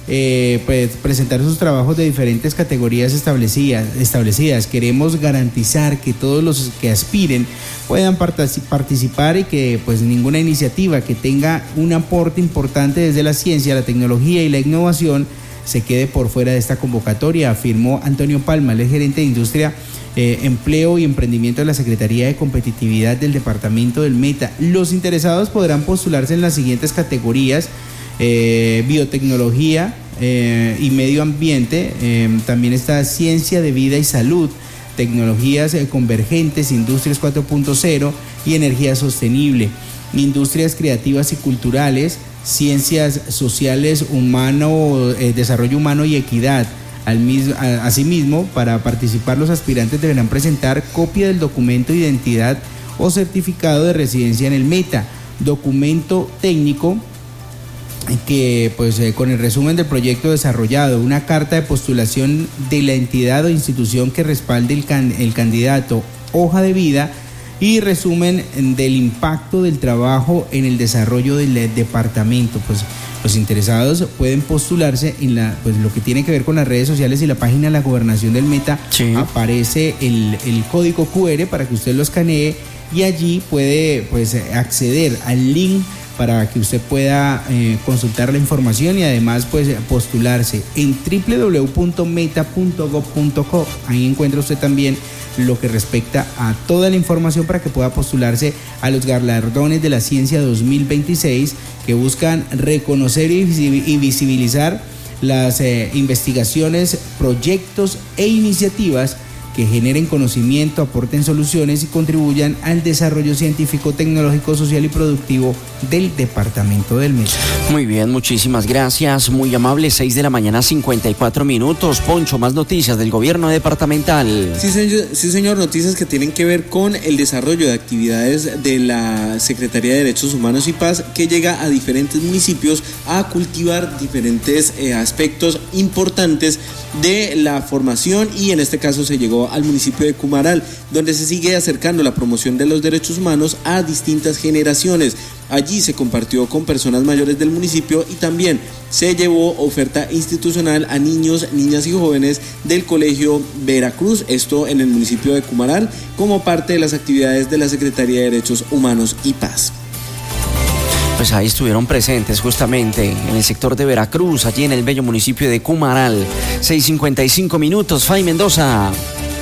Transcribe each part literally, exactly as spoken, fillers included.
eh, pues, presentar sus trabajos de diferentes categorías establecidas, establecidas. Queremos garantizar que todos los que aspiren puedan participar y que pues ninguna iniciativa que tenga un aporte importante desde la ciencia, la tecnología y la innovación se quede por fuera de esta convocatoria, afirmó Antonio Palma, el gerente de Industria, eh, Empleo y Emprendimiento de la Secretaría de Competitividad del Departamento del Meta. Los interesados podrán postularse en las siguientes categorías: eh, biotecnología eh, y medio ambiente, eh, también está ciencia de vida y salud, tecnologías eh, convergentes, industrias cuatro punto cero y energía sostenible, industrias creativas y culturales, ciencias sociales, humano, eh, desarrollo humano y equidad. Al mismo, a, asimismo, para participar los aspirantes deberán presentar copia del documento de identidad o certificado de residencia en el Meta, documento técnico que pues eh, con el resumen del proyecto desarrollado, una carta de postulación de la entidad o institución que respalde el, can, el candidato, hoja de vida y resumen del impacto del trabajo en el desarrollo del departamento. Pues los interesados pueden postularse en la, pues lo que tiene que ver con las redes sociales y la página de la Gobernación del Meta. Sí. Aparece el, el código cu erre para que usted lo escanee y allí puede pues acceder al link para que usted pueda eh, consultar la información y además pues postularse en doble u doble u doble u punto meta punto gov punto co. Ahí encuentra usted también lo que respecta a toda la información para que pueda postularse a los galardones de la ciencia dos mil veintiséis, que buscan reconocer y visibilizar las eh, investigaciones, proyectos e iniciativas que generen conocimiento, aporten soluciones y contribuyan al desarrollo científico, tecnológico, social y productivo del departamento del Meta. Muy bien, muchísimas gracias, muy amable. Seis de la mañana, cincuenta y cuatro minutos. Poncho, más noticias del gobierno departamental. Sí señor, sí, señor, noticias que tienen que ver con el desarrollo de actividades de la Secretaría de Derechos Humanos y Paz, que llega a diferentes municipios a cultivar diferentes eh, aspectos importantes de la formación, y en este caso se llegó al municipio de Cumaral, donde se sigue acercando la promoción de los derechos humanos a distintas generaciones. Allí se compartió con personas mayores del municipio y también se llevó oferta institucional a niños, niñas y jóvenes del Colegio Veracruz, esto en el municipio de Cumaral, como parte de las actividades de la Secretaría de Derechos Humanos y Paz. Pues ahí estuvieron presentes justamente en el sector de Veracruz, allí en el bello municipio de Cumaral. seis cincuenta y cinco minutos, Fay Mendoza.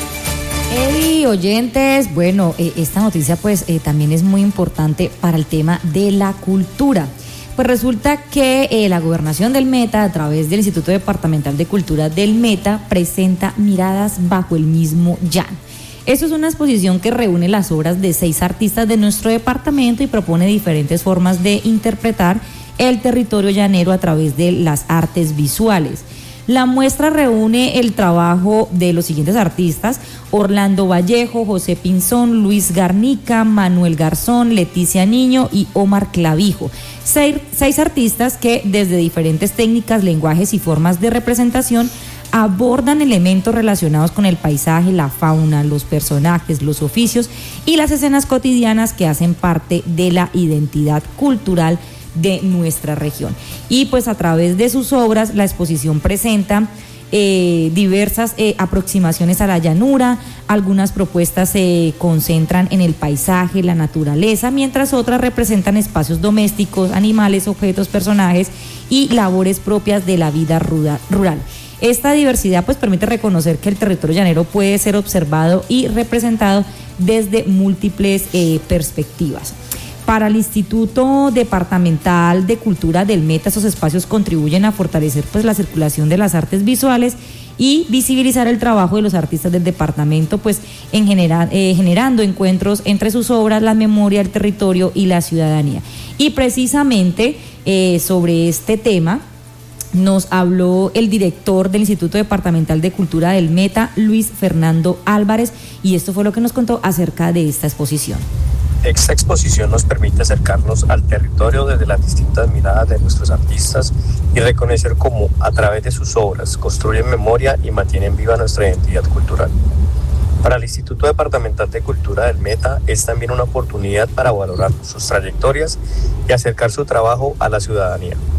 Hey, oyentes, bueno, eh, esta noticia pues eh, también es muy importante para el tema de la cultura. Pues resulta que eh, la Gobernación del Meta, a través del Instituto Departamental de Cultura del Meta, presenta Miradas bajo el mismo llano. Esto es una exposición que reúne las obras de seis artistas de nuestro departamento y propone diferentes formas de interpretar el territorio llanero a través de las artes visuales. La muestra reúne el trabajo de los siguientes artistas: Orlando Vallejo, José Pinzón, Luis Garnica, Manuel Garzón, Leticia Niño y Omar Clavijo. Seis, seis artistas que desde diferentes técnicas, lenguajes y formas de representación abordan elementos relacionados con el paisaje, la fauna, los personajes, los oficios y las escenas cotidianas que hacen parte de la identidad cultural de nuestra región. Y pues a través de sus obras la exposición presenta eh, diversas eh, aproximaciones a la llanura. Algunas propuestas se concentran en el paisaje, la naturaleza, mientras otras representan espacios domésticos, animales, objetos, personajes y labores propias de la vida rural. Esta diversidad pues permite reconocer que el territorio llanero puede ser observado y representado desde múltiples eh, perspectivas. Para el Instituto Departamental de Cultura del Meta, estos espacios contribuyen a fortalecer pues la circulación de las artes visuales y visibilizar el trabajo de los artistas del departamento, pues en general, eh, generando encuentros entre sus obras, la memoria, el territorio y la ciudadanía. Y precisamente eh, sobre este tema nos habló el director del Instituto Departamental de Cultura del Meta, Luis Fernando Álvarez, y esto fue lo que nos contó acerca de esta exposición. Esta exposición nos permite acercarnos al territorio desde las distintas miradas de nuestros artistas y reconocer cómo, a través de sus obras, construyen memoria y mantienen viva nuestra identidad cultural. Para el Instituto Departamental de Cultura del Meta es también una oportunidad para valorar sus trayectorias y acercar su trabajo a la ciudadanía.